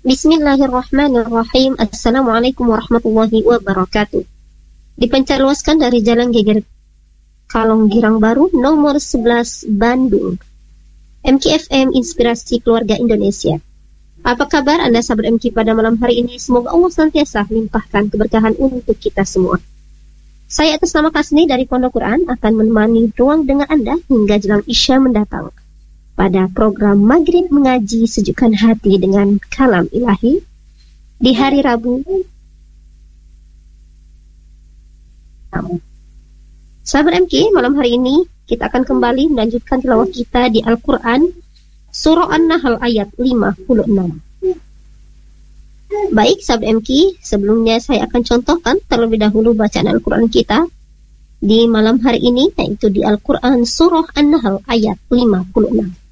Bismillahirrahmanirrahim. Assalamualaikum warahmatullahi wabarakatuh. Dipancarluaskan dari Jalan Geger Kalong Girang Baru nomor 11 Bandung. MKFM Inspirasi Keluarga Indonesia. Apa kabar Anda sahabat MK pada malam hari ini? Semoga Allah senantiasa limpahkan keberkahan untuk kita semua. Saya atas nama Kasni dari Pondok Quran akan menemani ruang dengar Anda hingga jelang Isya mendatang. Pada program Maghrib Mengaji Sejukkan Hati dengan Kalam Ilahi di hari Rabu. Sahabat MK, malam hari ini kita akan kembali melanjutkan tilawah kita di Al-Quran Surah An-Nahl ayat 56. Baik sahabat MK, sebelumnya saya akan contohkan terlebih dahulu bacaan Al-Quran kita di malam hari ini, yaitu di Al-Quran Surah An-Nahl ayat 56.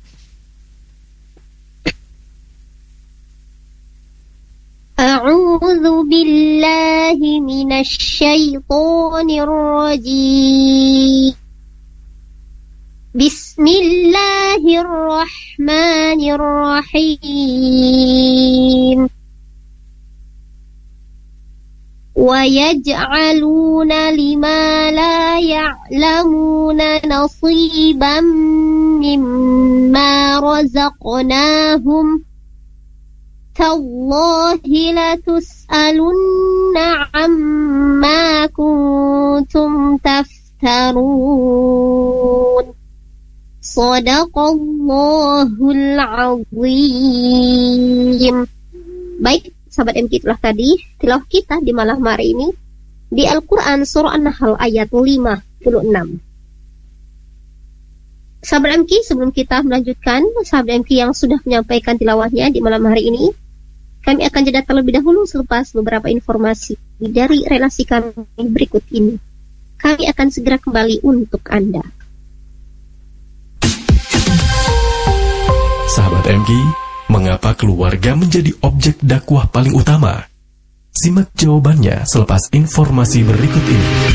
A'udzu billahi minasy syaithanir rajim. Bismillahirrahmanirrahim. Wa yaj'aluna lima la ya'lamuna nasiban mimma razaqnahum. Tallahi latus'alunna amma kuntum taftarun. Shadaqallahul azim. Baik, sahabat MK, itulah tadi tilawah kita di malam hari ini di Al-Quran Surah An-Nahl ayat 56. Sahabat MK, sebelum kita melanjutkan, sahabat MK yang sudah menyampaikan tilawahnya di malam hari ini, kami akan jeda terlebih dahulu selepas beberapa informasi dari relasi kami berikut ini. Kami akan segera kembali untuk Anda. Sahabat MK, mengapa keluarga menjadi objek dakwah paling utama? Simak jawabannya selepas informasi berikut ini.